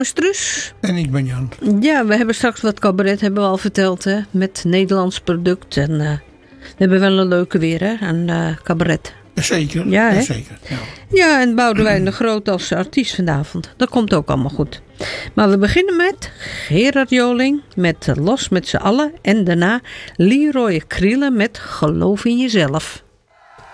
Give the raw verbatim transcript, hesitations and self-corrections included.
Struus. En ik ben Jan. Ja, we hebben straks wat cabaret, hebben we al verteld, hè? Met Nederlands product. En uh, we hebben wel een leuke weer, hè? Een uh, cabaret. Zeker, ja, ja, hè? zeker. Ja. Ja, en Boudewijn de Groot als artiest vanavond. Dat komt ook allemaal goed. Maar we beginnen met Gerard Joling met Los met z'n allen. En daarna Leroy Krielen met Geloof in jezelf.